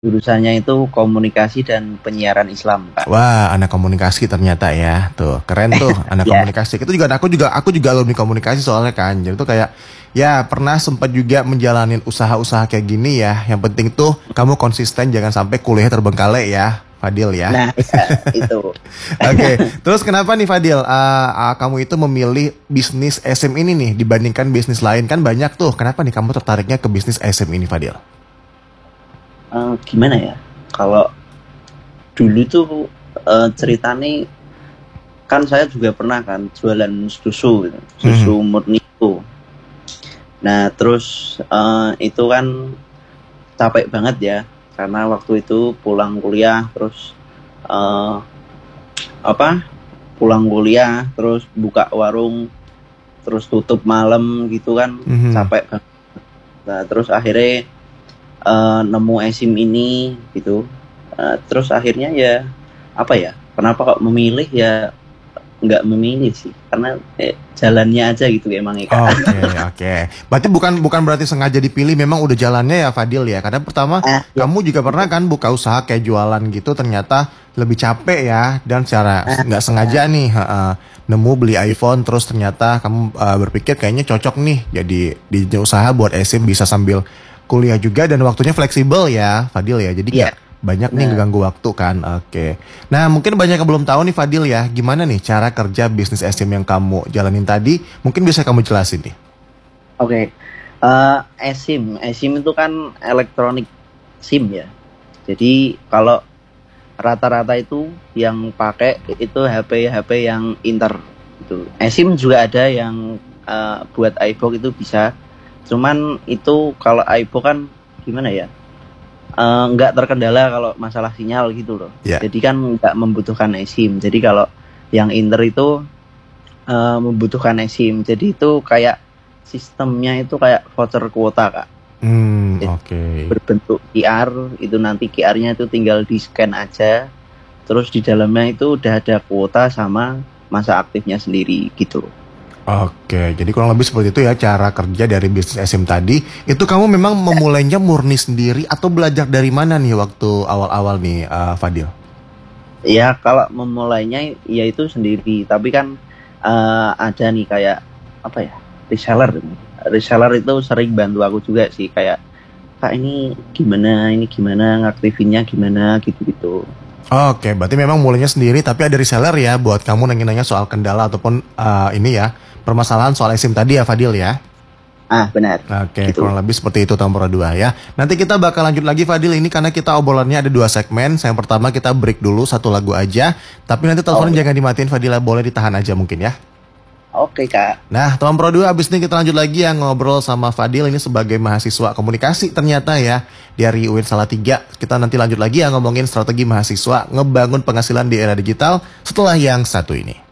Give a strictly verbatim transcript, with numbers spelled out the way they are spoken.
Jurusannya itu komunikasi dan penyiaran Islam, Kak. Wah, anak komunikasi ternyata ya. Tuh, keren tuh anak Ya. komunikasi. Itu juga aku juga aku juga alumni komunikasi soalnya kan. Jadi tuh kayak ya pernah sempat juga menjalanin usaha-usaha kayak gini ya. Yang penting tuh kamu konsisten, jangan sampai kuliah terbengkalai ya, Fadil ya. Nah, ya, itu. Oke, terus kenapa nih Fadil, uh, uh, kamu itu memilih bisnis S M ini nih dibandingkan bisnis lain, kan banyak tuh. Kenapa nih kamu tertariknya ke bisnis S M ini, Fadil? Eh, gimana ya? Kalau dulu tuh eh, ceritanya kan saya juga pernah kan jualan susu gitu. Susu Hmm. murni itu. Nah, terus eh, itu kan capek banget ya karena waktu itu pulang kuliah terus eh, apa? Pulang kuliah terus buka warung terus tutup malam gitu kan Mhm. capek banget. Nah, terus akhirnya eh, nemu esim ini gitu. Eh, terus akhirnya ya apa ya? Kenapa kok memilih ya nggak memilih sih? Karena eh, jalannya aja gitu emang ya Kak. Oke, oke. Berarti bukan bukan berarti sengaja dipilih, memang udah jalannya ya Fadil ya. Karena pertama Ah, ya, kamu juga pernah gitu. kan buka usaha kayak jualan gitu, ternyata lebih capek ya dan secara Ah, nggak sengaja nih ha, ha, nemu beli iPhone, terus ternyata kamu uh, berpikir kayaknya cocok nih jadi di usaha buat S I M bisa sambil kuliah juga dan waktunya fleksibel ya Fadil ya. Jadi iya, nggak banyak nih benar. ngeganggu waktu kan. Oke. Nah, mungkin banyak yang belum tahu nih Fadil ya, gimana nih cara kerja bisnis S I M yang kamu jalanin tadi? Mungkin bisa kamu jelasin nih. Oke. Eh, esim, esim itu kan elektronik SIM ya. Jadi kalau rata-rata itu yang pakai itu H P H P yang Inter gitu. esim juga ada yang eh, buat iBook itu bisa. Cuman itu kalau iBook kan gimana ya? Eh, nggak terkendala kalau masalah sinyal gitu loh. Ya. Jadi kan nggak membutuhkan esim. Jadi kalau yang Inter itu eh, membutuhkan esim. Jadi itu kayak sistemnya itu kayak voucher kuota Kak. Hmm, Jadi oke. berbentuk Q R itu nanti Q R-nya itu tinggal di scan aja. Terus di dalamnya itu udah ada kuota sama masa aktifnya sendiri gitu. Oke, jadi kurang lebih seperti itu ya cara kerja dari bisnis S I M tadi. Itu kamu memang memulainya murni sendiri atau belajar dari mana nih waktu awal-awal nih, uh, Fadil? Ya kalau memulainya ya itu sendiri. Tapi kan eh, ada nih kayak apa ya reseller. Reseller itu sering bantu aku juga sih kayak Kak ini gimana ini gimana ngaktifinnya gimana gitu-gitu. Oke, berarti memang mulainya sendiri tapi ada reseller ya buat kamu nanya-nanya soal kendala ataupun uh, ini ya, permasalahan soal S I M tadi ya Fadil ya. Ah benar Oke, gitu. kurang lebih seperti itu nomor dua ya. Nanti kita bakal lanjut lagi Fadil ini karena kita obrolannya ada dua segmen. Yang pertama kita break dulu satu lagu aja. Tapi nanti Oh teleponnya ya. jangan dimatiin Fadila, boleh ditahan aja mungkin ya. Oke Kak. Nah, teman Pro dua abis ini kita lanjut lagi ya ngobrol sama Fadil ini sebagai mahasiswa komunikasi ternyata ya dari U I N Salatiga. Kita nanti lanjut lagi ya ngomongin strategi mahasiswa ngebangun penghasilan di era digital setelah yang satu ini.